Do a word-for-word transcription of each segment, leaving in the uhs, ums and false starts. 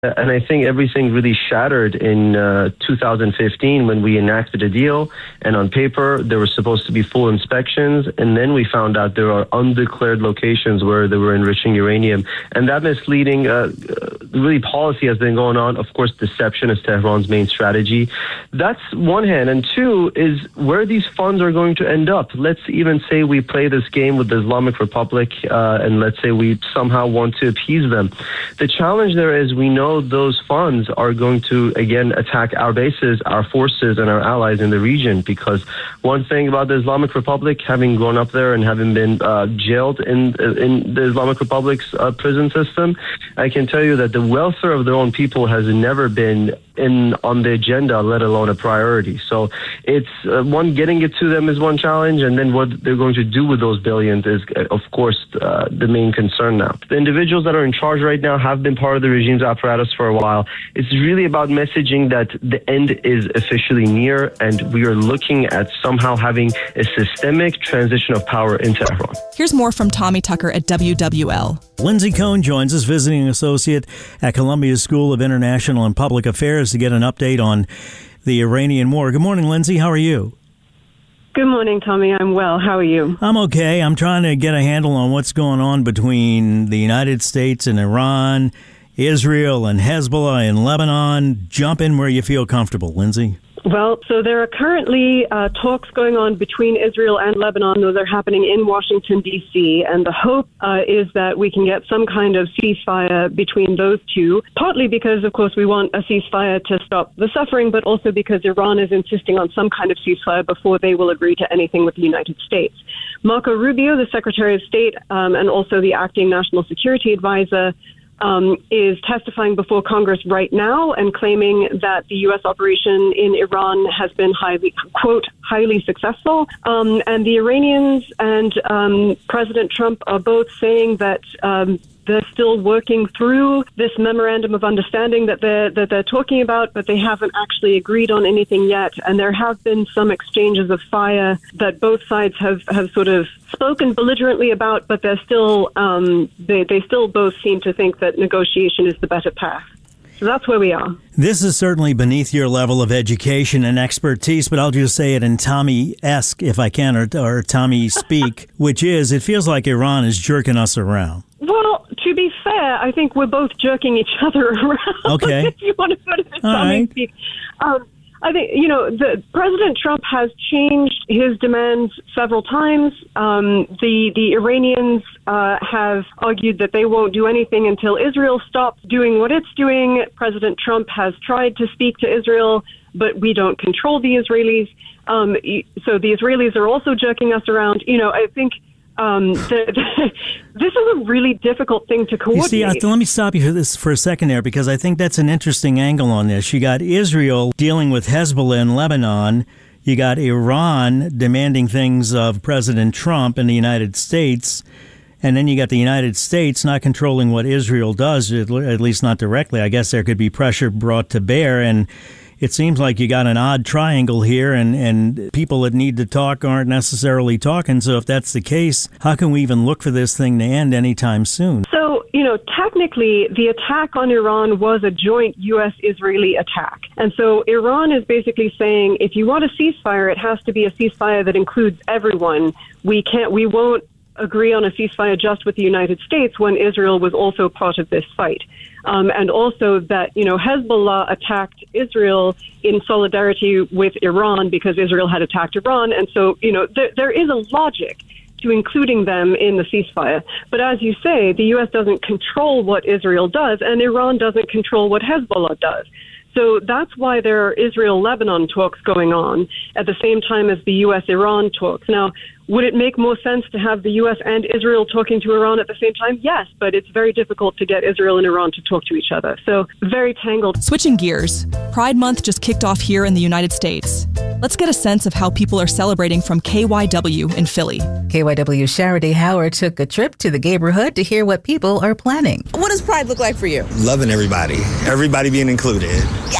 And I think everything really shattered in uh, two thousand fifteen when we enacted a deal. And on paper, there were supposed to be full inspections. And then we found out there are undeclared locations where they were enriching uranium. And that misleading uh, really policy has been going on. Of course, deception is Tehran's main strategy. That's one hand. And two is where these funds are going to end up. Let's even say we play this game with the Islamic Republic uh, and let's say we somehow want to appease them. The challenge there is we know those funds are going to, again, attack our bases, our forces, and our allies in the region. Because one thing about the Islamic Republic, having grown up there and having been uh, jailed in in the Islamic Republic's uh, prison system, I can tell you that the welfare of their own people has never been in on the agenda, let alone a priority. So it's uh, one, getting it to them is one challenge, and then what they're going to do with those billions is, uh, of course, uh, the main concern now. The individuals that are in charge right now have been part of the regime's apparatus for a while. It's really about messaging that the end is officially near, and we are looking at somehow having a systemic transition of power into Tehran. Here's more from Tommy Tucker at W W L. Lindsay Cohn joins us, visiting associate at Columbia School of International and Public Affairs, to get an update on the Iranian war. Good morning, Lindsay. How are you? Good morning, Tommy. I'm well. How are you? I'm okay. I'm trying to get a handle on what's going on between the United States and Iran, Israel and Hezbollah and Lebanon. Jump in where you feel comfortable, Lindsay. Well, so there are currently uh, talks going on between Israel and Lebanon. Those are happening in Washington, D C, and the hope uh, is that we can get some kind of ceasefire between those two, partly because, of course, we want a ceasefire to stop the suffering, but also because Iran is insisting on some kind of ceasefire before they will agree to anything with the United States. Marco Rubio, the Secretary of State, um, and also the acting National Security Advisor, Um, is testifying before Congress right now and claiming that the U S operation in Iran has been highly, quote, highly successful. Um, and the Iranians and um, President Trump are both saying that um, they're still working through this memorandum of understanding that they're, that they're talking about, but they haven't actually agreed on anything yet. And there have been some exchanges of fire that both sides have, have sort of spoken belligerently about, but they're still, um, they, they still both seem to think that negotiation is the better path. So that's where we are. This is certainly beneath your level of education and expertise, but I'll just say it in Tommy-esque, if I can, or, or Tommy speak, which is, it feels like Iran is jerking us around. Well, to be fair, I think we're both jerking each other around. Okay. If you want to put it in All Tommy right. speak. Um, I think, you know, the President Trump has changed his demands several times. Um, the the Iranians uh, have argued that they won't do anything until Israel stops doing what it's doing. President Trump has tried to speak to Israel, but we don't control the Israelis. Um, so the Israelis are also jerking us around. You know, I think Um, the, the, this is a really difficult thing to coordinate. You see, let me stop you for this for a second there, because I think that's an interesting angle on this. You got Israel dealing with Hezbollah in Lebanon. You got Iran demanding things of President Trump in the United States. And then you got the United States not controlling what Israel does, at least not directly. I guess there could be pressure brought to bear. And it seems like you got an odd triangle here, and, and people that need to talk aren't necessarily talking. So if that's the case, how can we even look for this thing to end anytime soon? So, you know, technically, the attack on Iran was a joint U S-Israeli attack. And so Iran is basically saying, if you want a ceasefire, it has to be a ceasefire that includes everyone. We can't, we won't agree on a ceasefire just with the United States when Israel was also part of this fight. Um, and also that, you know, Hezbollah attacked Israel in solidarity with Iran because Israel had attacked Iran. And so, you know, there, there is a logic to including them in the ceasefire. But as you say, the U S doesn't control what Israel does, and Iran doesn't control what Hezbollah does. So that's why there are Israel-Lebanon talks going on at the same time as the U S-Iran talks. Now, would it make more sense to have the U S and Israel talking to Iran at the same time? Yes, but it's very difficult to get Israel and Iran to talk to each other. So very tangled. Switching gears, Pride Month just kicked off here in the United States. Let's get a sense of how people are celebrating from K Y W in Philly. K Y W Charity Howard took a trip to the neighborhood to hear what people are planning. What does Pride look like for you? Loving everybody. Everybody being included. Yes!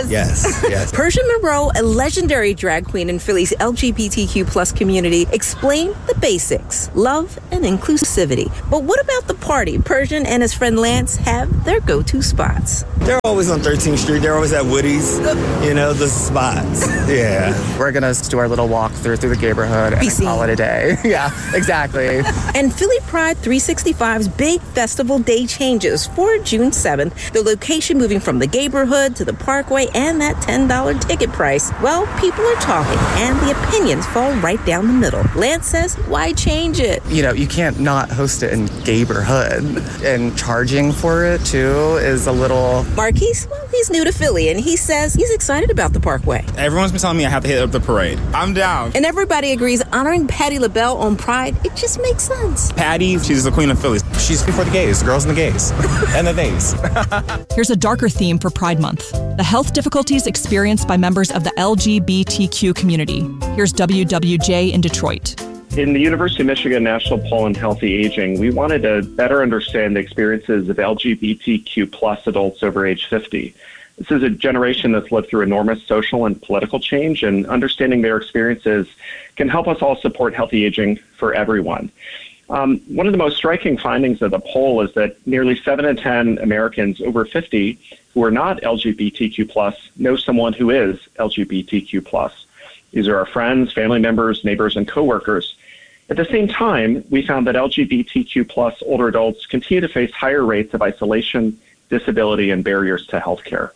Yes, yes. Persia Monroe, a legendary drag queen in Philly's L G B T Q plus community, explained the basics, love and inclusivity. But what about the party? Persian and his friend Lance have their go-to spots. They're always on thirteenth Street. They're always at Woody's. You know, the spots. Yeah. We're going to do our little walk through through the neighborhood and call it a day. Yeah, exactly. And Philly Pride three sixty-five's big festival day changes for June seventh. The location moving from the neighborhood to the Parkway and that ten dollars ticket price. Well, people are talking and the opinions fall right down the middle. Lance says, why change it? You know, you can't not host it in neighborhood. And charging for it, too, is a little... Marquise, well, he's new to Philly, and he says he's excited about the Parkway. Everyone's been telling me I have to hit up the parade. I'm down. And everybody agrees honoring Patti LaBelle on Pride, it just makes sense. Patti, she's the queen of Philly. She's for the gays, the girls and the gays, and the nays. Here's a darker theme for Pride Month: the health difficulties experienced by members of the L G B T Q community. Here's W W J in Detroit. In the University of Michigan National Poll on Healthy Aging, we wanted to better understand the experiences of L G B T Q plus adults over age fifty. This is a generation that's lived through enormous social and political change, and understanding their experiences can help us all support healthy aging for everyone. Um, one of the most striking findings of the poll is that nearly seven in ten Americans over fifty who are not L G B T Q plus know someone who is L G B T Q plus. These are our friends, family members, neighbors, and coworkers. At the same time, we found that L G B T Q plus older adults continue to face higher rates of isolation, disability, and barriers to health care.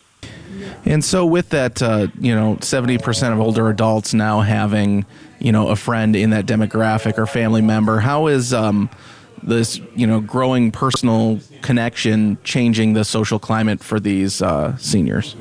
And so with that, uh, you know, seventy percent of older adults now having, you know, a friend in that demographic or family member, how is um, this, you know, growing personal connection changing the social climate for these uh, seniors?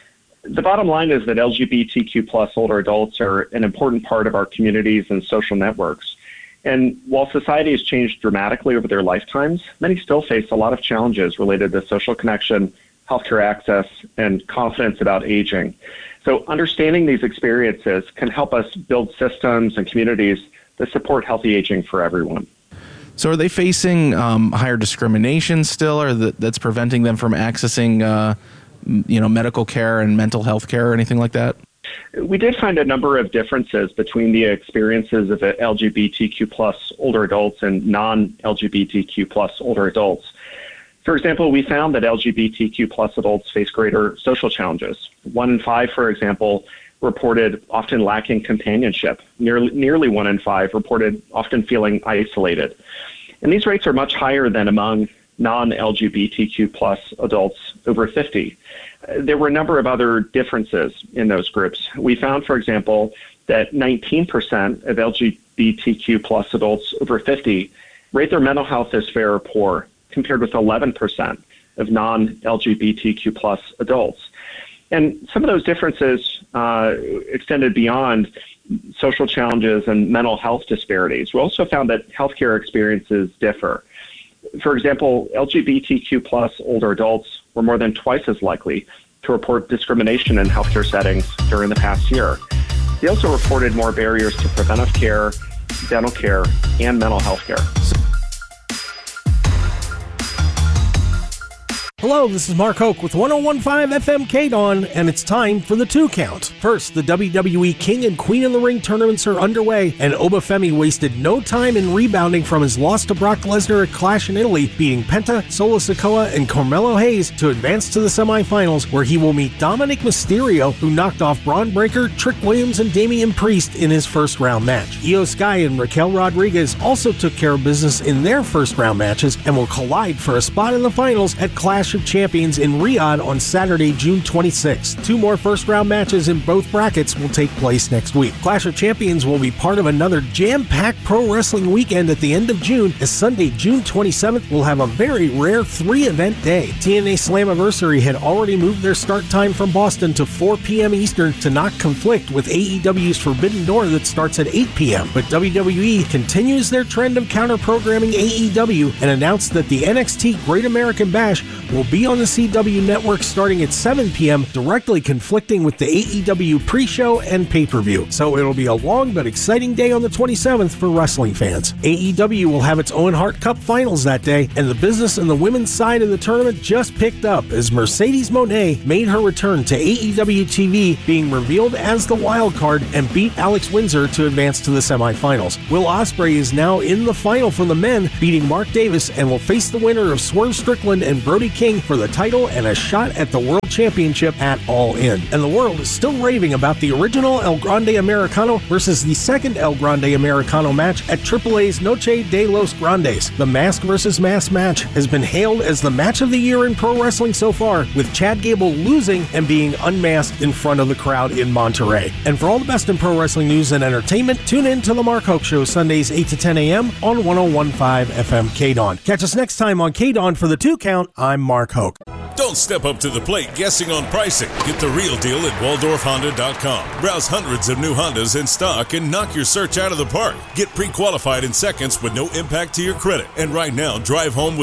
The bottom line is that L G B T Q plus older adults are an important part of our communities and social networks. And while society has changed dramatically over their lifetimes, many still face a lot of challenges related to social connection, healthcare access, and confidence about aging. So understanding these experiences can help us build systems and communities that support healthy aging for everyone. So are they facing um, higher discrimination still, or that, that's preventing them from accessing uh, you know, medical care and mental health care or anything like that? We did find a number of differences between the experiences of L G B T Q plus older adults and non-L G B T Q plus older adults. For example, we found that L G B T Q plus adults face greater social challenges. One in five, for example, reported often lacking companionship. Nearly, nearly one in five reported often feeling isolated. And these rates are much higher than among non-L G B T Q plus adults over fifty. There were a number of other differences in those groups. We found, for example, that nineteen percent of L G B T Q plus adults over fifty rate their mental health as fair or poor, compared with eleven percent of non-L G B T Q plus adults. And some of those differences uh, extended beyond social challenges and mental health disparities. We also found that healthcare experiences differ. For example, L G B T Q plus older adults were more than twice as likely to report discrimination in healthcare settings during the past year. They also reported more barriers to preventive care, dental care, and mental health care. Hello, this is Mark Hoke with one oh one point five F M K D O N, and it's time for the two count. First, the W W E King and Queen of the Ring tournaments are underway, and Obafemi wasted no time in rebounding from his loss to Brock Lesnar at Clash in Italy, beating Penta, Solo Sikoa, and Carmelo Hayes to advance to the semifinals, where he will meet Dominic Mysterio, who knocked off Braun Breaker, Trick Williams, and Damian Priest in his first round match. Io Sky and Raquel Rodriguez also took care of business in their first round matches and will collide for a spot in the finals at Clash of Champions in Riyadh on Saturday, June twenty-sixth. Two more first-round matches in both brackets will take place next week. Clash of Champions will be part of another jam-packed pro wrestling weekend at the end of June, as Sunday, June twenty-seventh will have a very rare three-event day. T N A Slammiversary had already moved their start time from Boston to four p.m. Eastern to not conflict with A E W's Forbidden Door that starts at eight p.m. But W W E continues their trend of counter-programming A E W and announced that the N X T Great American Bash will will be on the C W network starting at seven p.m., directly conflicting with the A E W pre-show and pay-per-view. So it'll be a long but exciting day on the twenty-seventh for wrestling fans. A E W will have its Owen Hart Cup finals that day, and the business in the women's side of the tournament just picked up as Mercedes Moné made her return to A E W T V, being revealed as the wild card and beat Alex Windsor to advance to the semifinals. Will Ospreay is now in the final for the men, beating Mark Davis, and will face the winner of Swerve Strickland and Brody King for the title and a shot at the World Championship at All In. And the world is still raving about the original El Grande Americano versus the second El Grande Americano match at triple A's Noche de los Grandes. The mask versus mask match has been hailed as the match of the year in pro wrestling so far, with Chad Gable losing and being unmasked in front of the crowd in Monterrey. And for all the best in pro wrestling news and entertainment, tune in to The Mark Hoke Show Sundays eight to ten a.m. on one oh one point five F M K D O N. Catch us next time on K D O N for the two count. I'm Mark Hoke. Don't step up to the plate guessing on pricing. Get the real deal at Waldorf Honda dot com. Browse hundreds of new Hondas in stock and knock your search out of the park. Get pre-qualified in seconds with no impact to your credit. And right now, drive home with